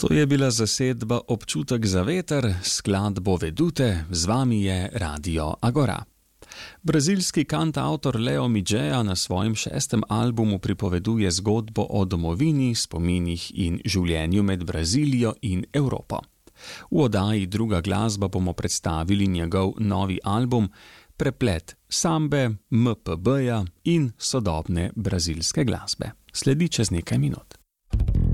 To je bila zasedba Občutek za veter, skladbo Vedute, z vami je Radio Agora. Brazilski kantavtor Leo Midgeja na svojem 6. albumu pripoveduje zgodbo o domovini, spominih in življenju med Brazilijo in Evropo. V oddaji Druga glasba bomo predstavili njegov novi album, preplet sambe, MPB-ja in sodobne brazilske glasbe. Sledi čez nekaj minut.